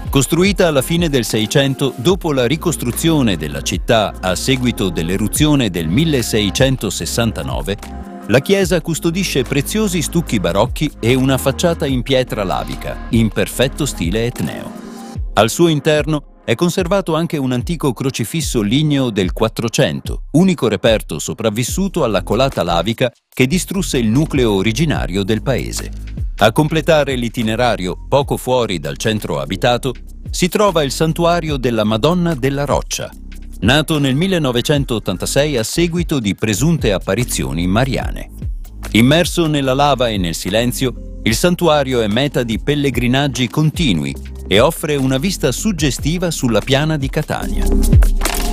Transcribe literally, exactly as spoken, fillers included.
Costruita alla fine del Seicento, dopo la ricostruzione della città a seguito dell'eruzione del milleseicentosessantanove, la chiesa custodisce preziosi stucchi barocchi e una facciata in pietra lavica, in perfetto stile etneo. Al suo interno è conservato anche un antico crocifisso ligneo del Quattrocento, unico reperto sopravvissuto alla colata lavica che distrusse il nucleo originario del paese. A completare l'itinerario, poco fuori dal centro abitato, si trova il santuario della Madonna della Roccia, nato nel millenovecentottantasei a seguito di presunte apparizioni mariane. Immerso nella lava e nel silenzio, il santuario è meta di pellegrinaggi continui e offre una vista suggestiva sulla piana di Catania.